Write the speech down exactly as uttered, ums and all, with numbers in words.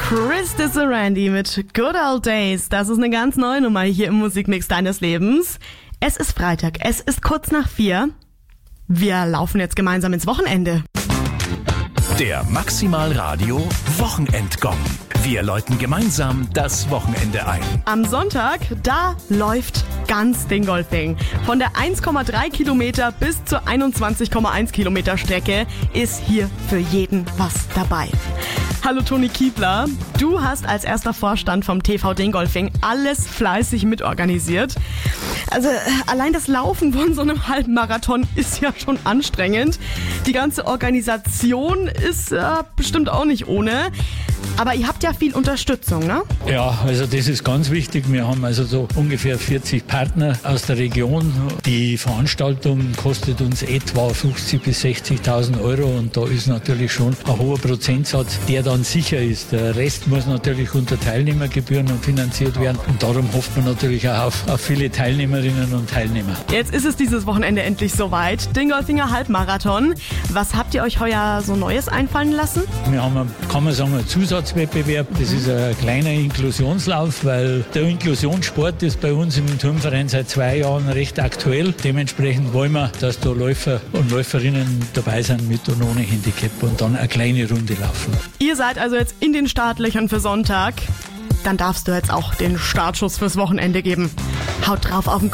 Chris Randy mit Good Old Days. Das ist eine ganz neue Nummer hier im Musikmix deines Lebens. Es ist Freitag, es ist kurz nach vier. Wir laufen jetzt gemeinsam ins Wochenende. Der Maximal Radio Wochenendgong. Wir läuten gemeinsam das Wochenende ein. Am Sonntag, da läuft ganz Dingolfing. Von der eins Komma drei Kilometer bis zur einundzwanzig Komma eins Kilometer Strecke ist hier für jeden was dabei. Hallo Toni Kiebler, du hast als erster Vorstand vom T V Dingolfing alles fleißig mitorganisiert. Also allein das Laufen von so einem Halbmarathon ist ja schon anstrengend. Die ganze Organisation ist äh, bestimmt auch nicht ohne. Aber ihr habt ja viel Unterstützung, ne? Ja, also das ist ganz wichtig. Wir haben also so ungefähr vierzig Partner aus der Region. Die Veranstaltung kostet uns etwa fünfzigtausend bis sechzigtausend Euro und da ist natürlich schon ein hoher Prozentsatz, der dann sicher ist. Der Rest muss natürlich unter Teilnehmergebühren finanziert werden und darum hofft man natürlich auch auf, auf viele Teilnehmerinnen und Teilnehmer. Jetzt ist es dieses Wochenende endlich soweit. Dingolfinger Halbmarathon. Was habt ihr euch heuer so Neues einfallen lassen? Wir haben, kann man sagen, einen Zusatzwettbewerb. Das ist ein kleiner Inklusionslauf, weil der Inklusionssport ist bei uns im Turnverein seit zwei Jahren recht aktuell. Dementsprechend wollen wir, dass da Läufer und Läuferinnen dabei sind mit und ohne Handicap und dann eine kleine Runde laufen. Ihr seid also jetzt in den Startlöchern für Sonntag. Dann darfst du jetzt auch den Startschuss fürs Wochenende geben. Haut drauf auf den